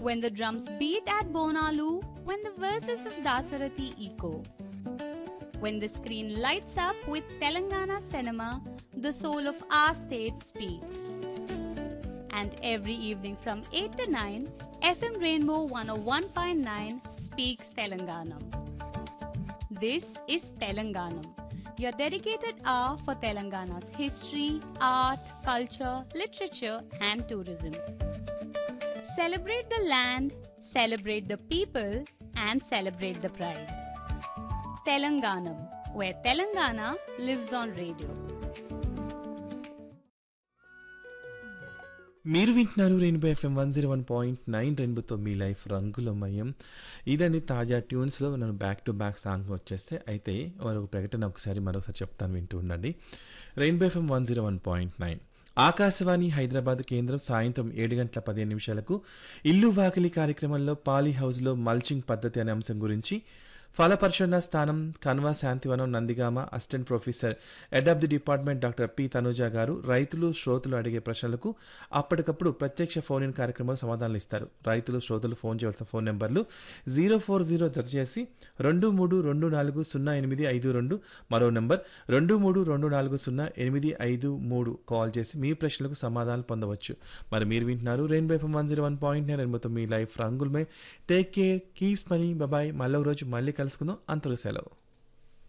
when the drums beat at Bonalu, when the verses of Dasarathi echo, when the screen lights up with Telangana cinema, the soul of our state speaks. And every evening from 8 to 9, FM Rainbow 101.9 speaks Telanganam. This is Telanganam, your dedicated hour for Telangana's history, art, culture, literature and tourism. Celebrate the land, celebrate the people and celebrate the pride. Telanganam, where Telangana lives on radio. మీరు వింటున్నారు rainbow FM 101.9 రెయిన్బోతో మీ life రంగులమయం. ఇదండి తాజా ట్యూన్స్లో నన్ను back to back song వచ్చేస్తే. అయితే మరొక ప్రకటన మరొకసారి చెప్తాను, వింటూ ఉండండి. రెయిన్బో ఎఫ్ఎం 101.9 ఆకాశవాణి హైదరాబాద్ కేంద్రం సాయంత్రం 7:15 ఇల్లు వాకిలి కార్యక్రమంలో పాలీ హౌస్లో మల్చింగ్ పద్ధతి అనే అంశం గురించి ఫలపరిశోధన స్థానం Kanva Shantivanam Nandigama assistant professor head of the department doctor P Tanuja గారు రైతులు శ్రోతలు అడిగే ప్రశ్నలకు అప్పటికప్పుడు ప్రత్యక్ష ఫోన్ ఇన్ కార్యక్రమంలో సమాధానాలు ఇస్తారు. రైతులు శ్రోతలు ఫోన్ చేయవలసిన ఫోన్ నెంబర్లు 040 జత చేసి 23240852, మరో నెంబర్ 23240853 కాల్ చేసి మీ ప్రశ్నలకు సమాధానాలు పొందవచ్చు. మరి మీరు వింటున్నారు రెయిన్బో ఎఫ్ఎం 101.9 రెయిన్బోతో మీ life రంగులమే. Take care, keep smiling, bye. మళ్ళీ ఒక రోజు మళ్ళీ కలుసుకుందాం. అంతరు సెలవు.